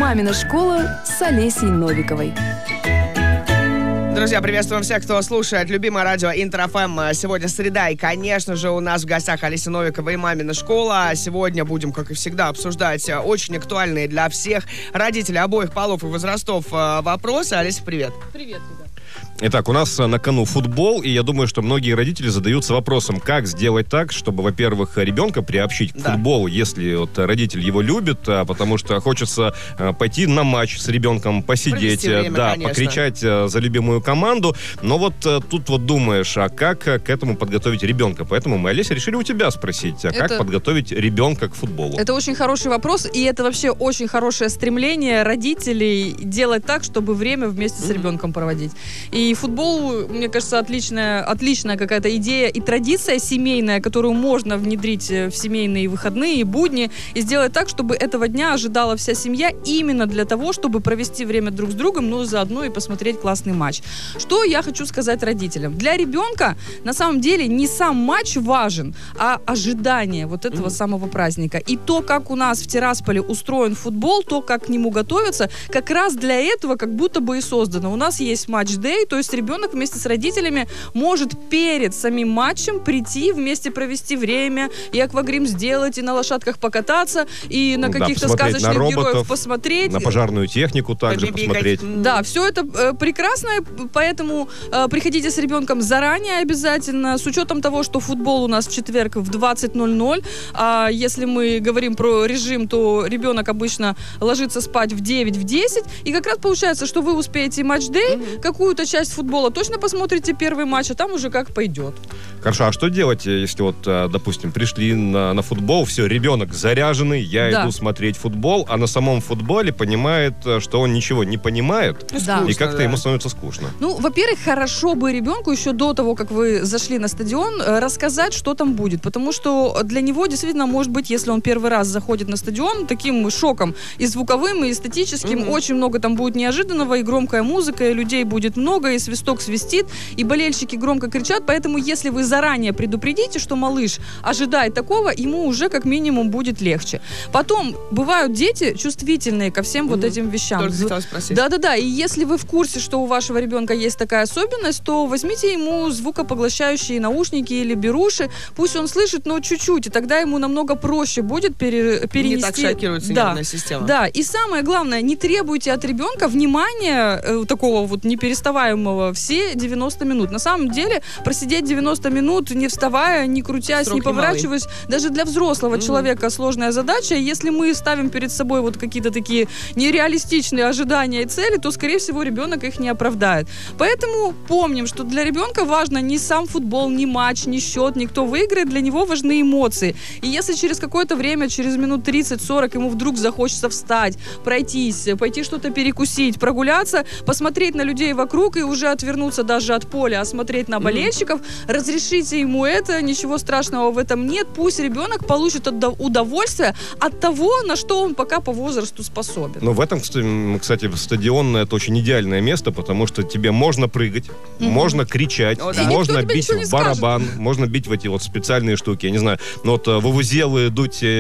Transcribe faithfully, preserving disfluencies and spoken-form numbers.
«Мамина школа» с Олесей Новиковой. Друзья, приветствуем всех, кто слушает любимое радио Интер эф эм. Сегодня среда, и, конечно же, у нас в гостях Олеся Новикова и «Мамина школа». Сегодня будем, как и всегда, обсуждать очень актуальные для всех родителей обоих полов и возрастов вопросы. Олеся, привет. Привет, ребят. Итак, у нас на кону футбол, и я думаю, что многие родители задаются вопросом, как сделать так, чтобы, во-первых, ребенка приобщить к да. футболу, если вот родитель его любит, потому что хочется пойти на матч с ребенком, посидеть, время, да, конечно. покричать за любимую команду, но вот тут вот думаешь, а как к этому подготовить ребенка? Поэтому мы, Олеся, решили у тебя спросить, а это... как подготовить ребенка к футболу? Это очень хороший вопрос, и это вообще очень хорошее стремление родителей делать так, чтобы время вместе с ребенком проводить. И футбол, мне кажется, отличная, отличная какая-то идея и традиция семейная, которую можно внедрить в семейные выходные и будни, и сделать так, чтобы этого дня ожидала вся семья именно для того, чтобы провести время друг с другом, но заодно и посмотреть классный матч. Что я хочу сказать родителям? Для ребенка на самом деле не сам матч важен, а ожидание вот этого mm-hmm. самого праздника. И то, как у нас в Тирасполе устроен футбол, то, как к нему готовятся, как раз для этого как будто бы и создано. У нас есть матч-дэй, то есть ребенок вместе с родителями может перед самим матчем прийти, вместе провести время, и аквагрим сделать, и на лошадках покататься, и на каких-то да, сказочных на роботов, героев посмотреть. На пожарную технику также Побегать. посмотреть. Да, все это э, прекрасно, поэтому э, приходите с ребенком заранее обязательно, с учетом того, что футбол у нас в четверг в двадцать ноль ноль, а если мы говорим про режим, то ребенок обычно ложится спать в девять, в десять, и как раз получается, что вы успеете матч-дэй, mm-hmm. какую-то часть футбола точно посмотрите первый матч, а там уже как пойдет. Хорошо, а что делать, если вот, допустим, пришли на, на футбол, все, ребенок заряженный, я да. иду смотреть футбол, а на самом футболе понимает, что он ничего не понимает, да. и как-то да. ему становится скучно. Ну, во-первых, хорошо бы ребенку еще до того, как вы зашли на стадион, рассказать, что там будет, потому что для него действительно может быть, если он первый раз заходит на стадион, таким шоком и звуковым, и эстетическим, угу. очень много там будет неожиданного, и громкая музыка, и людей будет много, и свисток свистит, и болельщики громко кричат, поэтому если вы заранее предупредите, что малыш ожидает такого, ему уже как минимум будет легче. Потом, бывают дети чувствительные ко всем mm-hmm. вот этим вещам. Только хотела спросить. Да-да-да, и если вы в курсе, что у вашего ребенка есть такая особенность, то возьмите ему звукопоглощающие наушники или беруши, пусть он слышит, но чуть-чуть, и тогда ему намного проще будет пере- перенести... Не так шокируется да. нервная система. Да, и самое главное, не требуйте от ребенка внимания э, такого вот непереставаемого все девяносто минут. На самом деле, просидеть девяносто минут, не вставая, не крутясь, Срок не поворачиваясь, немалый. Даже для взрослого mm-hmm. человека сложная задача. Если мы ставим перед собой вот какие-то такие нереалистичные ожидания и цели, то, скорее всего, ребенок их не оправдает. Поэтому помним, что для ребенка важно не сам футбол, не матч, не счет, не кто выиграет, для него важны эмоции. И если через какое-то время, через минут тридцать-сорок ему вдруг захочется встать, пройтись, пойти что-то перекусить, прогуляться, посмотреть на людей вокруг и уже отвернуться даже от поля, а смотреть на болельщиков, mm-hmm. разрешите ему это, ничего страшного в этом нет, пусть ребенок получит удовольствие от того, на что он пока по возрасту способен. Ну, в этом, кстати, стадион — это очень идеальное место, потому что тебе можно прыгать, mm-hmm. можно кричать, О, да. можно бить в барабан, можно бить в эти вот специальные штуки, я не знаю, ну вот вувузелы, дуть